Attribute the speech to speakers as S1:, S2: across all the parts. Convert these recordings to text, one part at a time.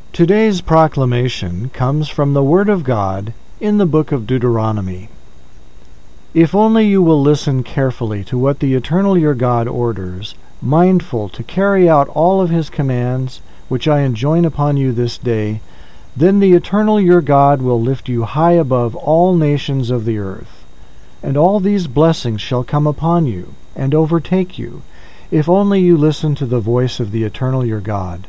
S1: Today's proclamation comes from the Word of God in the book of Deuteronomy. If only you will listen carefully to what the Eternal your God orders, mindful to carry out all of His commands, which I enjoin upon you this day, then the Eternal your God will lift you high above all nations of the earth. And all these blessings shall come upon you, and overtake you, if only you listen to the voice of the Eternal your God.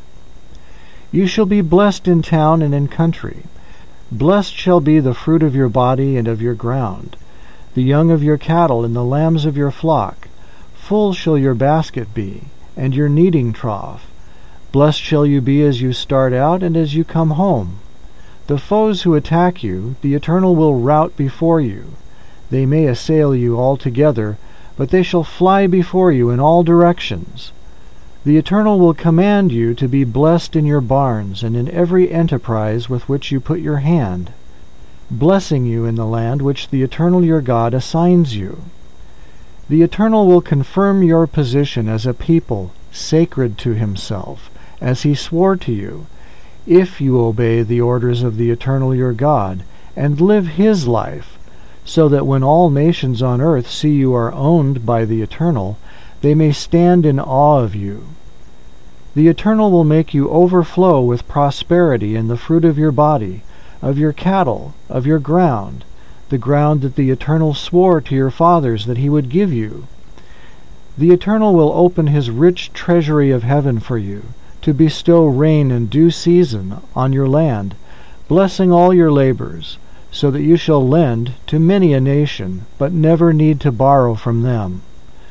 S1: You shall be blessed in town and in country. Blessed shall be the fruit of your body and of your ground, the young of your cattle and the lambs of your flock. Full shall your basket be, and your kneading trough. Blessed shall you be as you start out and as you come home. The foes who attack you, the Eternal will rout before you. They may assail you altogether, but they shall fly before you in all directions. The Eternal will command you to be blessed in your barns and in every enterprise with which you put your hand, blessing you in the land which the Eternal your God assigns you. The Eternal will confirm your position as a people sacred to Himself, as He swore to you, if you obey the orders of the Eternal your God, and live His life, so that when all nations on earth see you are owned by the Eternal, they may stand in awe of you. The Eternal will make you overflow with prosperity in the fruit of your body, of your cattle, of your ground, the ground that the Eternal swore to your fathers that He would give you. The Eternal will open His rich treasury of heaven for you, to bestow rain in due season on your land, blessing all your labors, so that you shall lend to many a nation, but never need to borrow from them.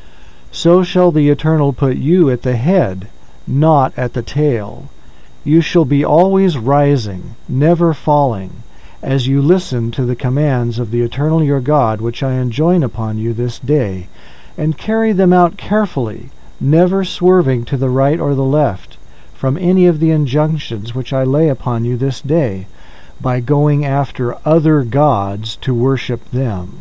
S1: So shall the Eternal put you at the head, not at the tail. You shall be always rising, never falling, as you listen to the commands of the Eternal your God, which I enjoin upon you this day, and carry them out carefully, never swerving to the right or the left, from any of the injunctions which I lay upon you this day, by going after other gods to worship them.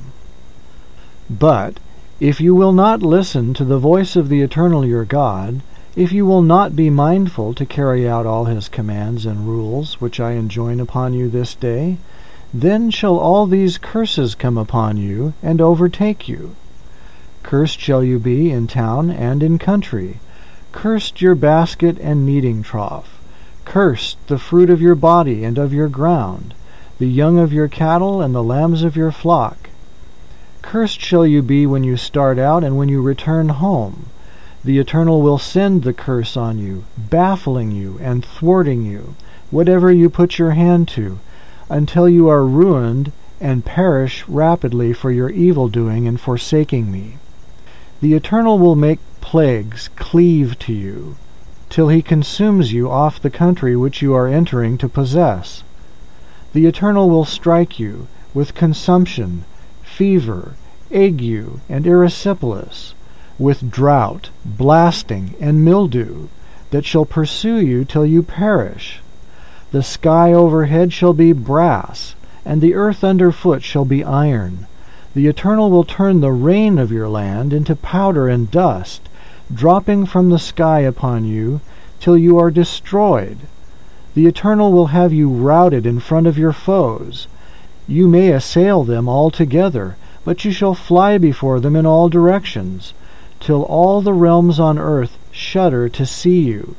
S1: But if you will not listen to the voice of the Eternal your God, if you will not be mindful to carry out all His commands and rules which I enjoin upon you this day, then shall all these curses come upon you and overtake you. Cursed shall you be in town and in country. Cursed your basket and kneading trough. Cursed the fruit of your body and of your ground, the young of your cattle and the lambs of your flock. Cursed shall you be when you start out and when you return home. The Eternal will send the curse on you, baffling you and thwarting you, whatever you put your hand to, until you are ruined and perish rapidly for your evil-doing and forsaking me. The Eternal will make plagues cleave to you, till He consumes you off the country which you are entering to possess. The Eternal will strike you with consumption, fever, ague, and erysipelas, with drought, blasting, and mildew, that shall pursue you till you perish. The sky overhead shall be brass, and the earth underfoot shall be iron. The Eternal will turn the rain of your land into powder and dust, dropping from the sky upon you till you are destroyed. The Eternal will have you routed in front of your foes. You may assail them all together, but you shall fly before them in all directions, till all the realms on earth shudder to see you.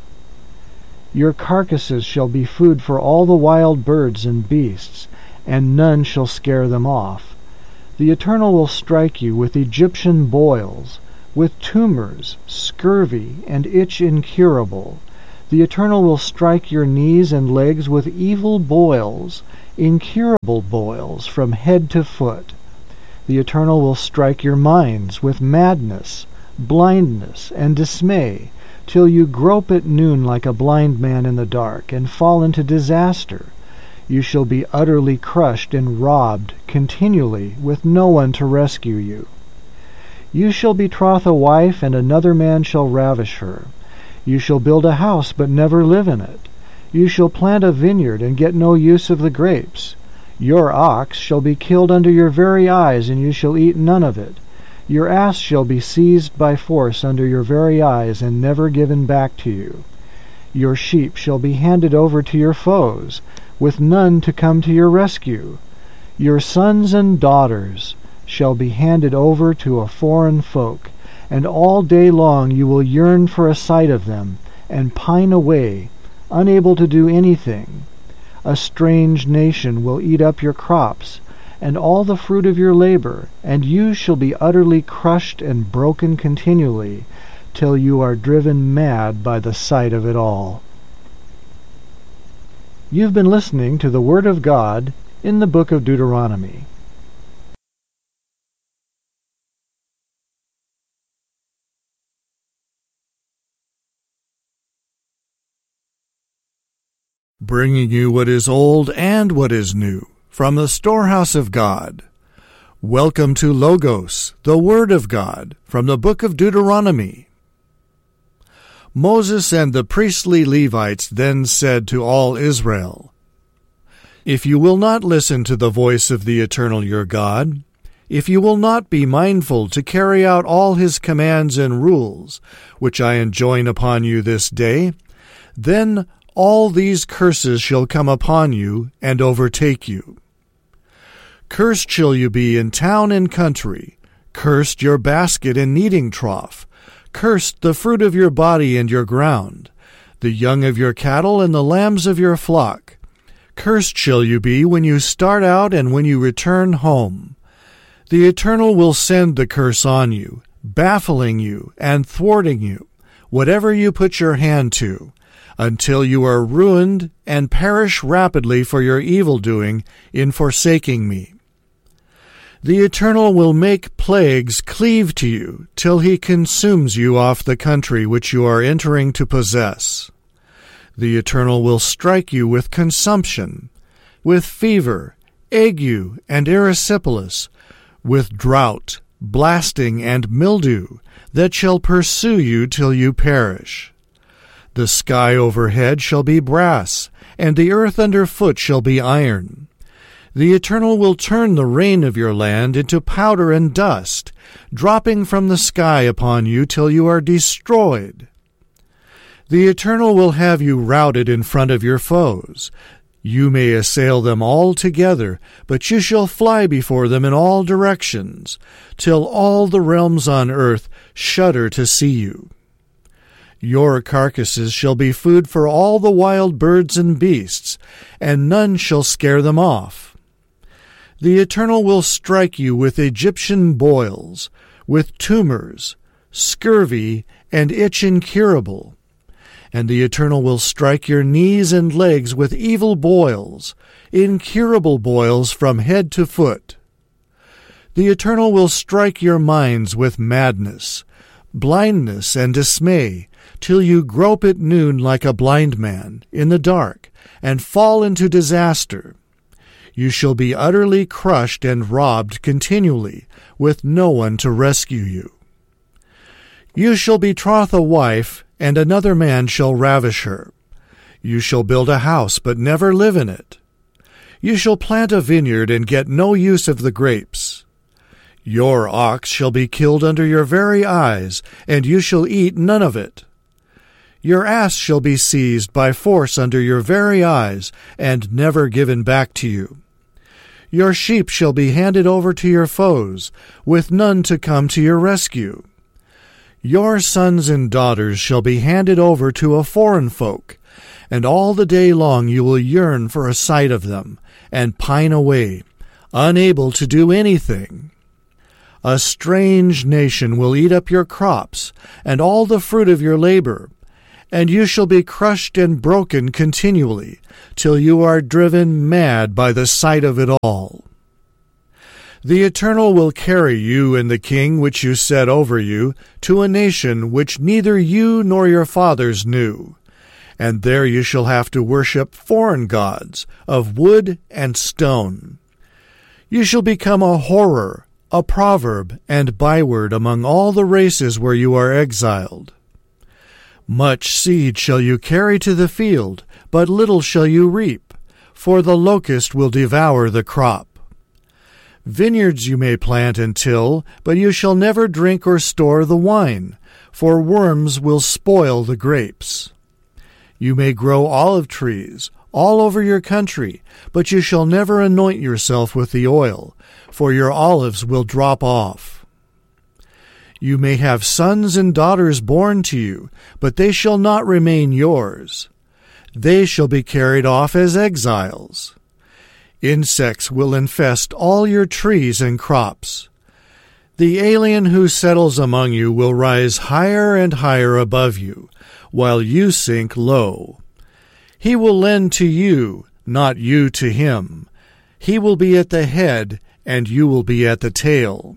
S1: Your carcasses shall be food for all the wild birds and beasts, and none shall scare them off. The Eternal will strike you with Egyptian boils, with tumors, scurvy, and itch incurable. The Eternal will strike your knees and legs with evil boils, incurable boils from head to foot. The Eternal will strike your minds with madness, blindness, and dismay, till you grope at noon like a blind man in the dark, and fall into disaster. You shall be utterly crushed and robbed continually, with no one to rescue you. You shall betroth a wife, and another man shall ravish her. You shall build a house, but never live in it. You shall plant a vineyard, and get no use of the grapes. Your ox shall be killed under your very eyes, and you shall eat none of it. Your ass shall be seized by force under your very eyes, and never given back to you. Your sheep shall be handed over to your foes, with none to come to your rescue. Your sons and daughters shall be handed over to a foreign folk, and all day long you will yearn for a sight of them, and pine away, unable to do anything. A strange nation will eat up your crops, and all the fruit of your labor, and you shall be utterly crushed and broken continually, till you are driven mad by the sight of it all. You've been listening to the Word of God in the book of Deuteronomy.
S2: Bringing you what is old and what is new from the storehouse of God. Welcome to Logos, the Word of God, from the book of Deuteronomy. Moses and the priestly Levites then said to all Israel, "If you will not listen to the voice of the Eternal your God, if you will not be mindful to carry out all his commands and rules, which I enjoin upon you this day, then all these curses shall come upon you and overtake you. Cursed shall you be in town and country, cursed your basket and kneading trough, cursed the fruit of your body and your ground, the young of your cattle and the lambs of your flock. Cursed shall you be when you start out and when you return home. The Eternal will send the curse on you, baffling you and thwarting you, whatever you put your hand to, until you are ruined and perish rapidly for your evil-doing in forsaking me. The Eternal will make plagues cleave to you till he consumes you off the country which you are entering to possess. The Eternal will strike you with consumption, with fever, ague, and erysipelas, with drought, blasting, and mildew, that shall pursue you till you perish. The sky overhead shall be brass, and the earth underfoot shall be iron. The Eternal will turn the rain of your land into powder and dust, dropping from the sky upon you till you are destroyed. The Eternal will have you routed in front of your foes. You may assail them all together, but you shall fly before them in all directions, till all the realms on earth shudder to see you. Your carcasses shall be food for all the wild birds and beasts, and none shall scare them off. The Eternal will strike you with Egyptian boils, with tumors, scurvy, and itch incurable. And the Eternal will strike your knees and legs with evil boils, incurable boils from head to foot. The Eternal will strike your minds with madness, blindness, and dismay, till you grope at noon like a blind man in the dark, and fall into disaster. You shall be utterly crushed and robbed continually, with no one to rescue you. You shall betroth a wife, and another man shall ravish her. You shall build a house, but never live in it. You shall plant a vineyard, and get no use of the grapes. Your ox shall be killed under your very eyes, and you shall eat none of it. Your ass shall be seized by force under your very eyes, and never given back to you. Your sheep shall be handed over to your foes, with none to come to your rescue. Your sons and daughters shall be handed over to a foreign folk, and all the day long you will yearn for a sight of them, and pine away, unable to do anything. A strange nation will eat up your crops, and all the fruit of your labor, and you shall be crushed and broken continually, till you are driven mad by the sight of it all. The Eternal will carry you and the king which you set over you to a nation which neither you nor your fathers knew, and there you shall have to worship foreign gods of wood and stone. You shall become a horror, a proverb, and byword among all the races where you are exiled. Much seed shall you carry to the field, but little shall you reap, for the locust will devour the crop. Vineyards you may plant and till, but you shall never drink or store the wine, for worms will spoil the grapes. You may grow olive trees all over your country, but you shall never anoint yourself with the oil, for your olives will drop off. You may have sons and daughters born to you, but they shall not remain yours. They shall be carried off as exiles. Insects will infest all your trees and crops. The alien who settles among you will rise higher and higher above you, while you sink low. He will lend to you, not you to him. He will be at the head, and you will be at the tail.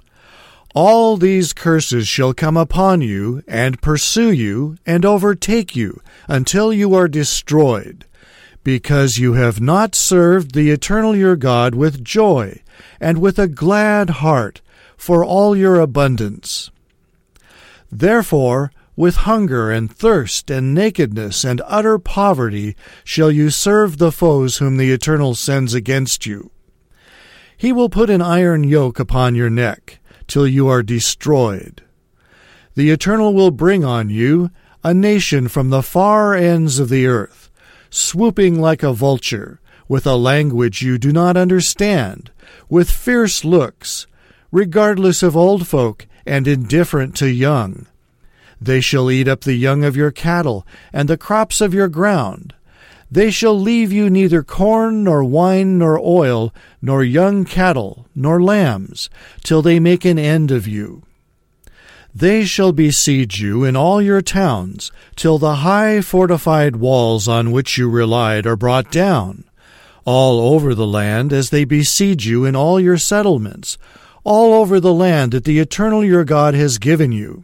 S2: All these curses shall come upon you, and pursue you, and overtake you, until you are destroyed, because you have not served the eternal your God with joy, and with a glad heart, for all your abundance. Therefore, with hunger and thirst and nakedness and utter poverty shall you serve the foes whom the Eternal sends against you. He will put an iron yoke upon your neck, till you are destroyed. The Eternal will bring on you a nation from the far ends of the earth, swooping like a vulture, with a language you do not understand, with fierce looks, regardless of old folk and indifferent to young. They shall eat up the young of your cattle and the crops of your ground. They shall leave you neither corn, nor wine, nor oil, nor young cattle, nor lambs, till they make an end of you. They shall besiege you in all your towns, till the high fortified walls on which you relied are brought down, all over the land as they besiege you in all your settlements, all over the land that the Eternal your God has given you.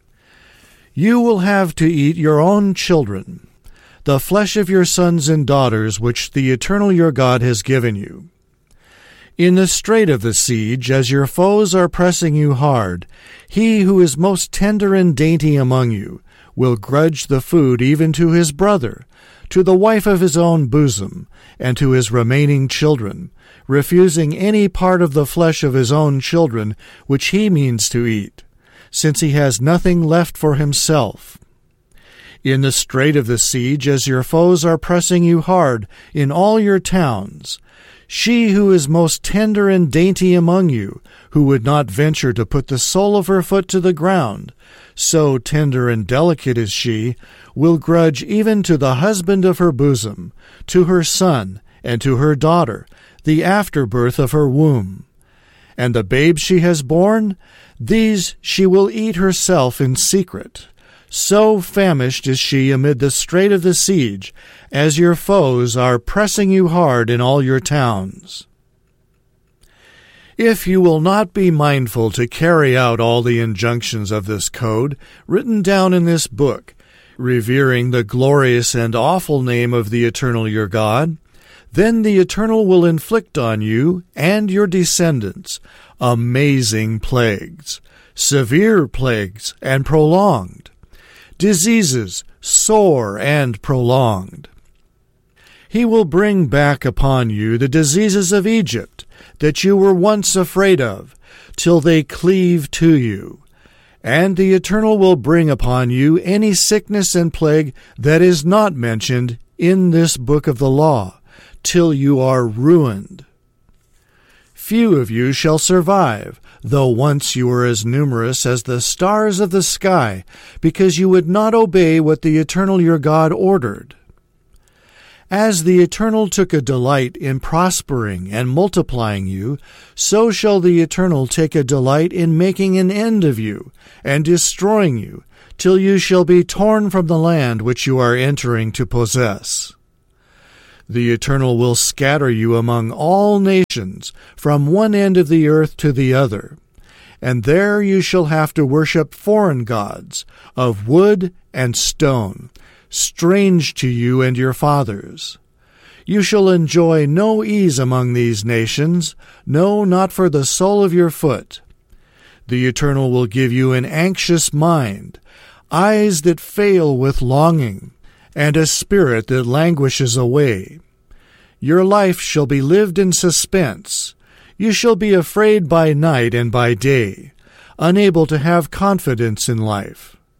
S2: You will have to eat your own children, the flesh of your sons and daughters, which the Eternal your God has given you. In the strait of the siege, as your foes are pressing you hard, he who is most tender and dainty among you will grudge the food even to his brother, to the wife of his own bosom, and to his remaining children, refusing any part of the flesh of his own children which he means to eat, since he has nothing left for himself. In the strait of the siege, as your foes are pressing you hard in all your towns, she who is most tender and dainty among you, who would not venture to put the sole of her foot to the ground, so tender and delicate is she, will grudge even to the husband of her bosom, to her son, and to her daughter, the afterbirth of her womb. And the babes she has borne, these she will eat herself in secret. So famished is she amid the strait of the siege, as your foes are pressing you hard in all your towns. If you will not be mindful to carry out all the injunctions of this code, written down in this book, revering the glorious and awful name of the Eternal your God, then the Eternal will inflict on you and your descendants amazing plagues, severe plagues and prolonged, diseases sore and prolonged. He will bring back upon you the diseases of Egypt that you were once afraid of, till they cleave to you. And the Eternal will bring upon you any sickness and plague that is not mentioned in this book of the law, till you are ruined. Few of you shall survive, though once you were as numerous as the stars of the sky, because you would not obey what the Eternal your God ordered. As the Eternal took a delight in prospering and multiplying you, so shall the Eternal take a delight in making an end of you and destroying you, till you shall be torn from the land which you are entering to possess. The Eternal will scatter you among all nations, from one end of the earth to the other, and there you shall have to worship foreign gods, of wood and stone, strange to you and your fathers. You shall enjoy no ease among these nations, no, not for the sole of your foot. The Eternal will give you an anxious mind, eyes that fail with longing, and a spirit that languishes away. Your life shall be lived in suspense. You shall be afraid by night and by day, unable to have confidence in life.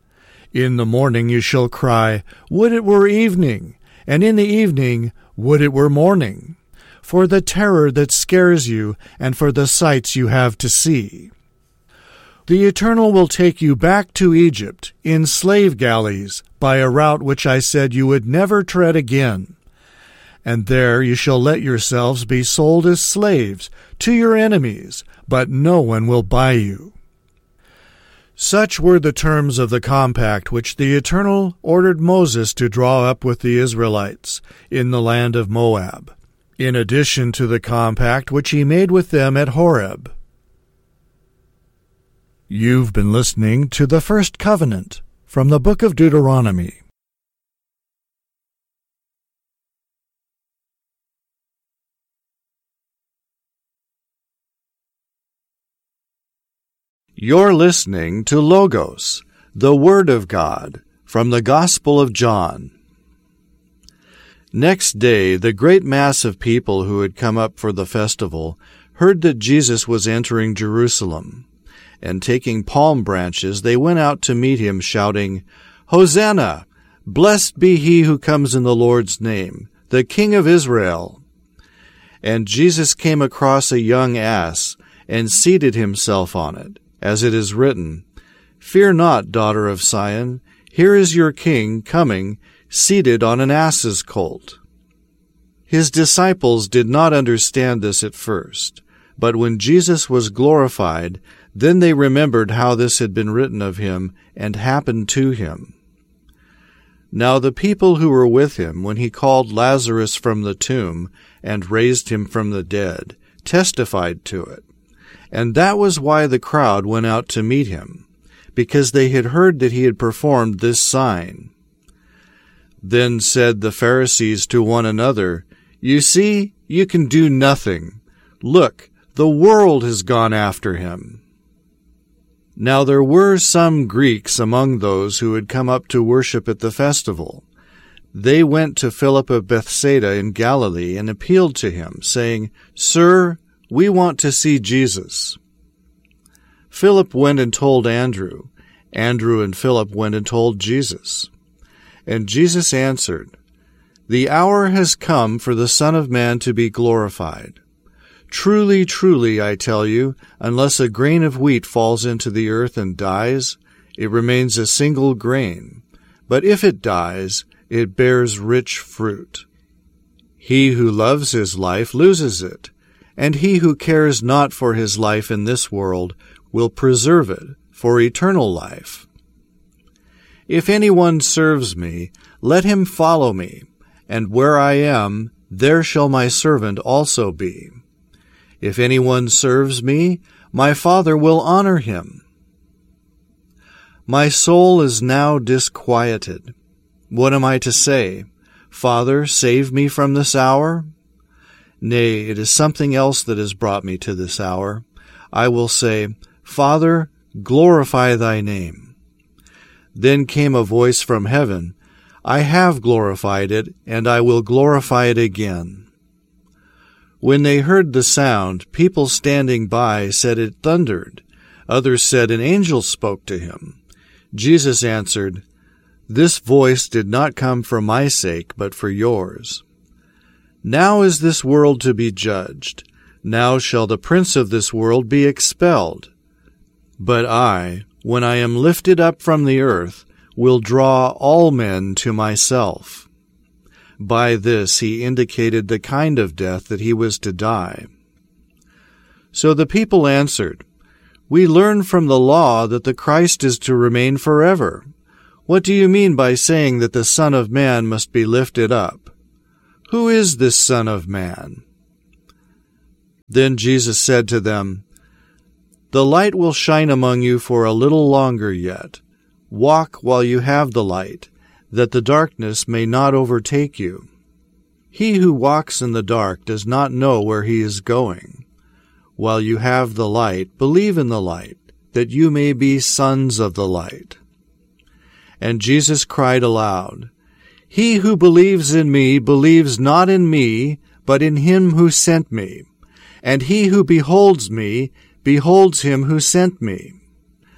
S2: In the morning you shall cry, Would it were evening! And in the evening, would it were morning! For the terror that scares you, and for the sights you have to see. The Eternal will take you back to Egypt in slave galleys by a route which I said you would never tread again. And there you shall let yourselves be sold as slaves to your enemies, but no one will buy you. Such were the terms of the compact which the Eternal ordered Moses to draw up with the Israelites in the land of Moab, in addition to the compact which he made with them at Horeb. You've been listening to the First Covenant from the Book of Deuteronomy. You're listening to Logos, the Word of God, from the Gospel of John. Next day, the great mass of people who had come up for the festival heard that Jesus was entering Jerusalem, and taking palm branches, they went out to meet him, shouting, Hosanna! Blessed be he who comes in the Lord's name, the King of Israel. And Jesus came across a young ass, and seated himself on it, as it is written, Fear not, daughter of Sion, here is your king coming, seated on an ass's colt. His disciples did not understand this at first, but when Jesus was glorified, then they remembered how this had been written of him and happened to him. Now the people who were with him when he called Lazarus from the tomb and raised him from the dead testified to it. And that was why the crowd went out to meet him, because they had heard that he had performed this sign. Then said the Pharisees to one another, You see, you can do nothing. Look, the world has gone after him. Now there were some Greeks among those who had come up to worship at the festival. They went to Philip of Bethsaida in Galilee and appealed to him, saying, Sir, we want to see Jesus. Philip went and told Andrew. Andrew and Philip went and told Jesus. And Jesus answered, The hour has come for the Son of Man to be glorified. Truly, truly, I tell you, unless a grain of wheat falls into the earth and dies, it remains a single grain. But if it dies, it bears rich fruit. He who loves his life loses it, and he who cares not for his life in this world will preserve it for eternal life. If anyone serves me, let him follow me, and where I am, there shall my servant also be. If anyone serves me, my Father will honor him. My soul is now disquieted. What am I to say? Father, save me from this hour? Nay, it is something else that has brought me to this hour. I will say, Father, glorify thy name. Then came a voice from heaven, I have glorified it, and I will glorify it again. When they heard the sound, people standing by said it thundered. Others said an angel spoke to him. Jesus answered, This voice did not come for my sake, but for yours. Now is this world to be judged. Now shall the prince of this world be expelled. But I, when I am lifted up from the earth, will draw all men to myself. By this he indicated the kind of death that he was to die. So the people answered, We learn from the law that the Christ is to remain forever. What do you mean by saying that the Son of Man must be lifted up? Who is this Son of Man? Then Jesus said to them, The light will shine among you for a little longer yet. Walk while you have the light, that the darkness may not overtake you. He who walks in the dark does not know where he is going. While you have the light, believe in the light, that you may be sons of the light. And Jesus cried aloud, He who believes in me believes not in me, but in him who sent me. And he who beholds me beholds him who sent me.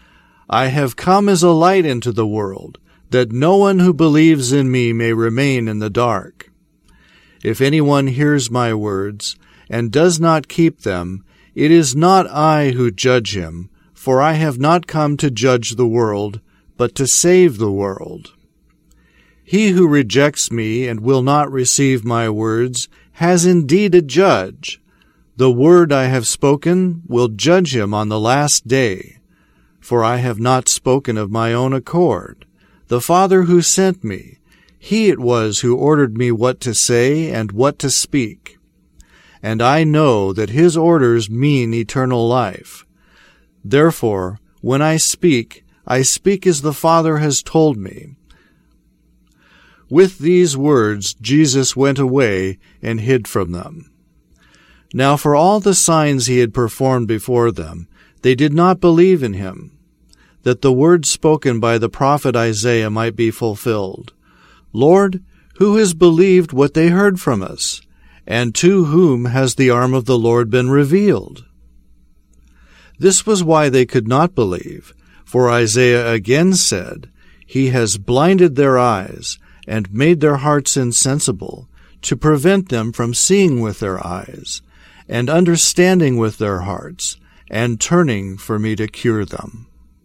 S2: I have come as a light into the world, that no one who believes in me may remain in the dark. If anyone hears my words and does not keep them, it is not I who judge him, for I have not come to judge the world, but to save the world. He who rejects me and will not receive my words has indeed a judge. The word I have spoken will judge him on the last day. For I have not spoken of my own accord. The Father who sent me, he it was who ordered me what to say and what to speak. And I know that his orders mean eternal life. Therefore, when I speak as the Father has told me. With these words Jesus went away and hid from them. Now for all the signs he had performed before them, they did not believe in him, that the word spoken by the prophet Isaiah might be fulfilled. Lord, who has believed what they heard from us? And to whom has the arm of the Lord been revealed? This was why they could not believe, for Isaiah again said, He has blinded their eyes, and made their hearts insensible, to prevent them from seeing with their eyes, and understanding with their hearts, and turning for me to cure them.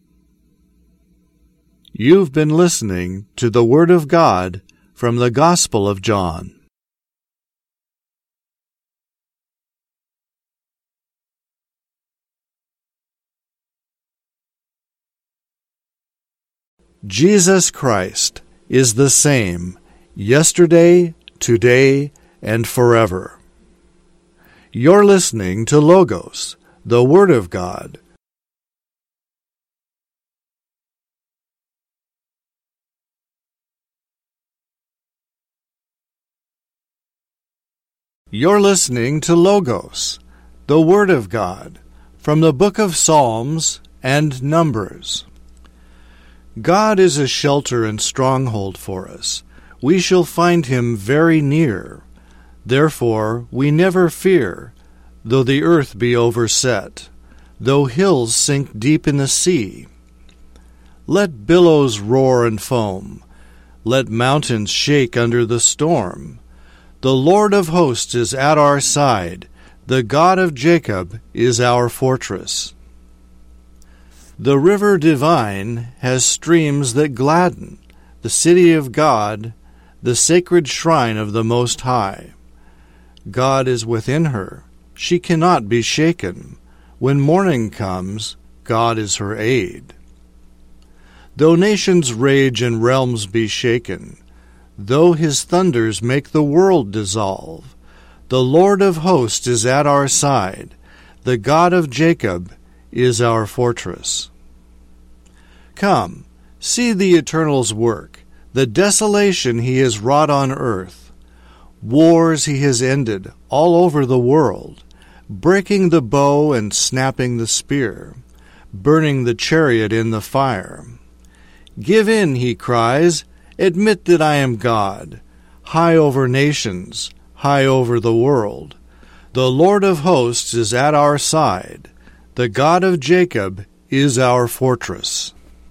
S2: You've been listening to the Word of God from the Gospel of John. Jesus Christ is the same yesterday, today, and forever. You're listening to Logos, the Word of God. You're listening to Logos, the Word of God, from the book of Psalms and Numbers. God is a shelter and stronghold for us. We shall find him very near. Therefore we never fear, though the earth be overset, though hills sink deep in the sea. Let billows roar and foam. Let mountains shake under the storm. The Lord of hosts is at our side. The God of Jacob is our fortress. The river divine has streams that gladden, the city of God, the sacred shrine of the Most High. God is within her. She cannot be shaken. When morning comes, God is her aid. Though nations rage and realms be shaken, though his thunders make the world dissolve, the Lord of hosts is at our side. The God of Jacob is our fortress. Come, see the Eternal's work, the desolation he has wrought on earth. Wars he has ended all over the world, breaking the bow and snapping the spear, burning the chariot in the fire. Give in, he cries, admit that I am God, high over nations, high over the world. The Lord of hosts is at our side. The God of Jacob is our fortress.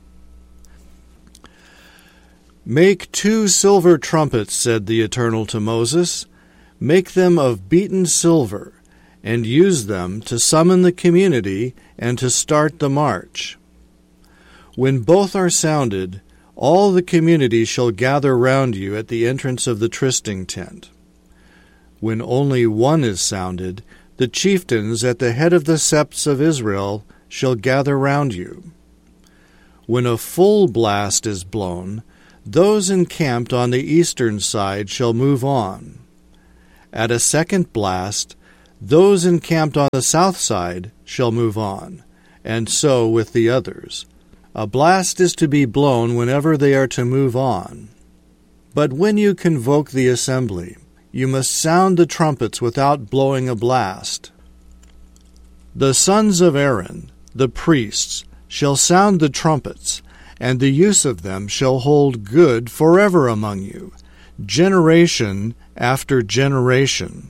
S2: Make 2 silver trumpets, said the Eternal to Moses. Make them of beaten silver, and use them to summon the community and to start the march. When both are sounded, all the community shall gather round you at the entrance of the trysting tent. When only one is sounded, the chieftains at the head of the septs of Israel shall gather round you. When a full blast is blown, those encamped on the eastern side shall move on. At a second blast, those encamped on the south side shall move on, and so with the others. A blast is to be blown whenever they are to move on. But when you convoke the assembly, you must sound the trumpets without blowing a blast. The sons of Aaron, the priests, shall sound the trumpets, and the use of them shall hold good forever among you, generation after generation.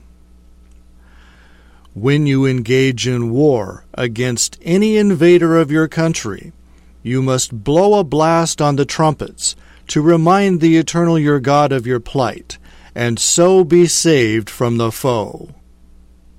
S2: When you engage in war against any invader of your country, you must blow a blast on the trumpets to remind the Eternal your God of your plight, and so be saved from the foe.